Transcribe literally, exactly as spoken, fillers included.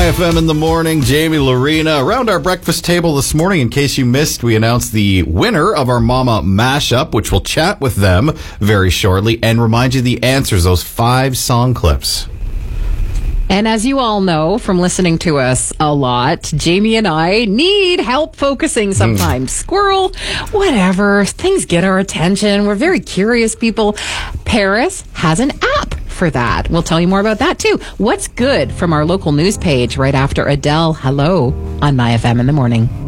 My F M in the morning, Jamie Lorena. Around our breakfast table this morning, in case you missed, we announced the winner of our Mama Mashup, which we'll chat with them very shortly and remind you the answers, those five song clips. And as you all know from listening to us a lot, Jamie and I need help focusing sometimes. Mm. Squirrel, whatever. Things get our attention. We're very curious people. Paris has an app for that. We'll tell you more about that too. What's good from our local news page right after Adele. Hello on My F M in the morning.